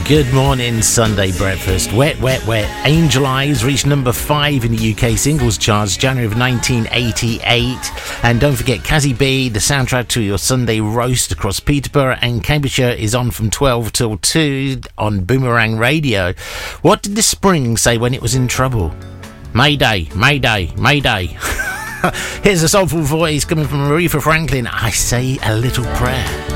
Good morning, Sunday breakfast. Wet, wet, wet. Angel Eyes reached number 5 in the UK singles charts, January of 1988. And don't forget, Cassie B, the soundtrack to your Sunday roast across Peterborough and Cambridgeshire, is on from 12 till 2 on Boomerang Radio. What did the spring say when it was in trouble? Mayday, mayday, mayday. Here's a soulful voice coming from Aretha Franklin. I say a little prayer.